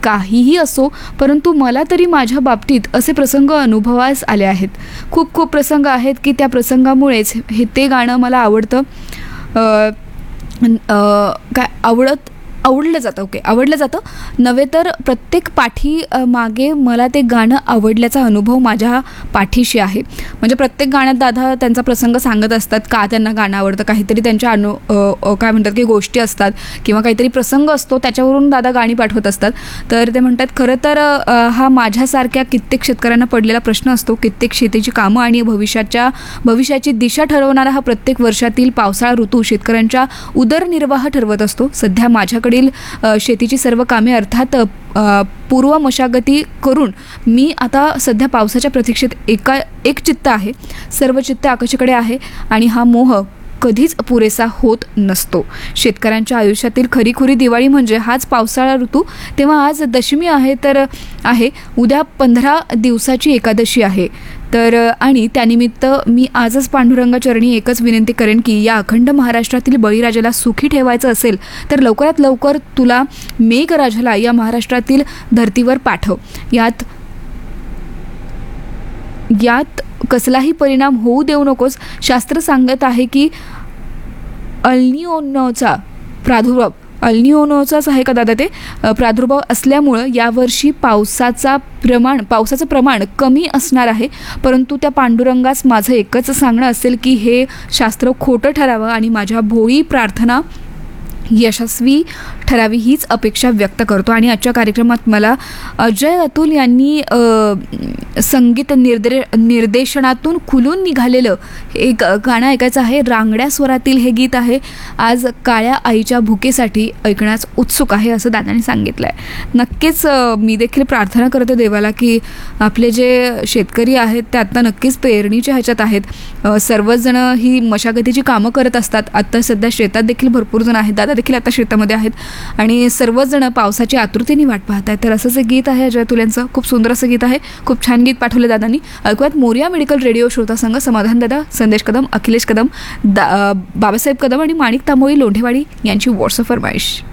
काहीही असो, परंतु मला तरी माझ्या बाबतीत असे प्रसंग अनुभवास आले आहेत. खूप खूप प्रसंग आहेत की त्या प्रसंगामुळेच ते गाणं मला आवडतं. आवडलं जातं नव्हे तर प्रत्येक पाठी मागे मला ते गाणं आवडल्याचा अनुभव माझ्या पाठीशी आहे. म्हणजे प्रत्येक गाण्यात दादा त्यांचा प्रसंग सांगत असतात, का त्यांना गाणं आवडतं. काहीतरी त्यांच्या काय म्हणतात की गोष्टी असतात किंवा काहीतरी प्रसंग असतो, त्याच्यावरून दादा गाणी पाठवत असतात. तर ते म्हणतात, खरं तर हा माझ्यासारख्या कित्येक शेतकऱ्यांना पडलेला प्रश्न असतो. कित्येक शेतीची कामं आणि भविष्याची दिशा ठरवणारा हा प्रत्येक वर्षातील पावसाळा ऋतू शेतकऱ्यांच्या उदरनिर्वाह ठरवत असतो. सध्या माझ्याकडील शेतीची सर्व कामे अर्थात पूर्व मशागती करून मी आता सध्या पावसाच्या प्रतीक्षेत एक चित्त आहे. सर्व चित्त आकाशाकडे आहे आणि हा मोह कधीच पुरेसा होत नसतो. शेतकऱ्यांच्या आयुष्यातील खरीखुरी दिवाळी म्हणजे हाच पावसाळा ऋतू. तेव्हा आज दशमी आहे, उद्या 15 दिवसाची एकादशी आहे. तर आणि त्यानिमित्त मी आजच पांडुरंगा चरणी एकच विनंती करेन की या अखंड महाराष्ट्रातील बळीराजाला सुखी ठेवायचं असेल तर लवकरात लवकर तुला मेघराजाला या महाराष्ट्रातील धर्तीवर पाठव. यात कसलाही परिणाम होऊ देऊ नकोस. शास्त्र सांगत आहे की अल्निओनोचाच आहे का दादा ते प्रादुर्भाव असल्यामुळं यावर्षी पावसाचं प्रमाण कमी असणार आहे. परंतु त्या पांडुरंगास माझं एकच सांगणं असेल की हे शास्त्र खोटं ठरावं आणि माझ्या भोळी प्रार्थना यशस्वी ठरावी हीच अपेक्षा व्यक्त करतो. आणि आजच्या कार्यक्रमात मला अजय अतुल यांनी संगीत निर्देशनातून खुलून निघालेलं एक गाणं ऐकायचं आहे. रांगड्या स्वरातील हे गीत आहे. आज काळ्या आईच्या भुकेसाठी ऐकण्यास उत्सुक आहे असं दादांनी सांगितलं आहे. नक्कीच मी देखील प्रार्थना करते देवाला की आपले जे शेतकरी आहेत ते आत्ता नक्कीच पेरणीच्या ह्याच्यात आहेत. सर्वच जण ही मशागतीची कामं करत असतात. आत्ता सध्या शेतात देखील भरपूर जण आहेत. दादा देखील आता शेतामध्ये आहेत आणि सर्वच जण पावसाची आतुरतेने वाट पाहत आहेत. तर असंच एक गीत आहे अजय अतुल यांचं. खूप सुंदर असं गीत आहे. खूप छान गीत पाठवले दादांनी. ऐकूयात मोरिया मेडिकल रेडिओ श्रोता संघ, समाधान दादा, संदेश कदम, अखिलेश कदम, बाबासाहेब कदम आणि माणिक तांबोळी लोंढेवाडी यांची व्हॉट्सअप फरमाईश.